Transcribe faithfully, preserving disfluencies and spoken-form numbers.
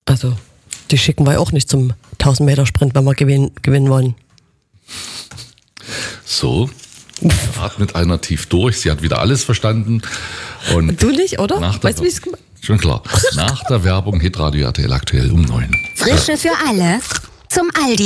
Also, die schicken wir auch nicht zum tausend Meter Sprint, wenn wir gewinnen, gewinnen wollen. So, atmet einer tief durch. Sie hat wieder alles verstanden. Und du nicht, oder? Nach der, weißt du, wie ich es gemacht habe? Schon klar. Nach der Werbung Hitradio R T L aktuell um neun. Frische für alle zum Aldi.